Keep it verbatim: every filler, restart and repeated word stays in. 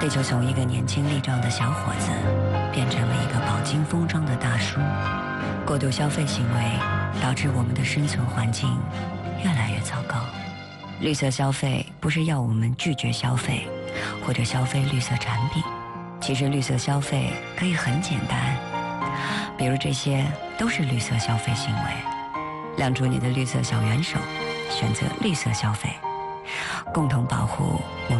地球从一个年轻力壮的小伙子变成了一个饱经风霜的大叔。过度消费行为导致我们的生存环境越来越糟糕。绿色消费不是要我们拒绝消费或者消费绿色产品，其实绿色消费可以很简单，比如这些都是绿色消费行为。亮出你的绿色小元手，选择绿色消费，共同保护我们